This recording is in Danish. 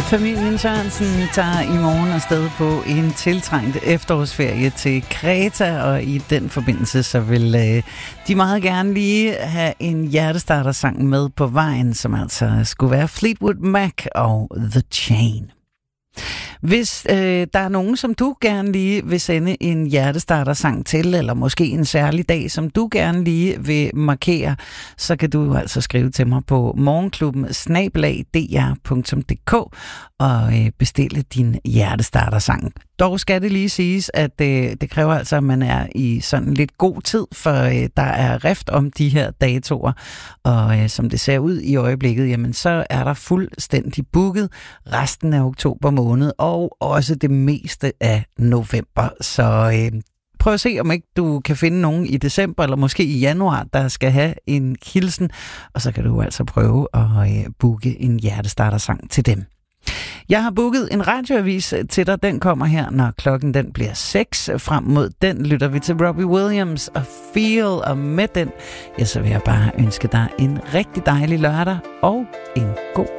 Familien Sørensen tager i morgen afsted på en tiltrængt efterårsferie til Kreta, og i den forbindelse så vil de meget gerne lige have en hjertestartersang med på vejen, som altså skulle være Fleetwood Mac og The Chain. Hvis der er nogen, som du gerne lige vil sende en hjertestartersang til, eller måske en særlig dag, som du gerne lige vil markere, så kan du altså skrive til mig på morgenklubben@dr.dk og bestille din hjertestartersang. Dog skal det lige siges, at det kræver altså, at man er i sådan lidt god tid, for der er rift om de her datoer, og som det ser ud i øjeblikket, jamen så er der fuldstændig booket resten af oktober måned, og også det meste af november. Så prøv at se, om ikke du kan finde nogen i december, eller måske i januar, der skal have en hilsen, og så kan du altså prøve at booke en hjertestartersang til dem. Jeg har booket en radioavis til dig. Den kommer her, når klokken den bliver 6. Frem mod den lytter vi til Robbie Williams og Feel, og med den, ja, så vil jeg bare ønske dig en rigtig dejlig lørdag og en god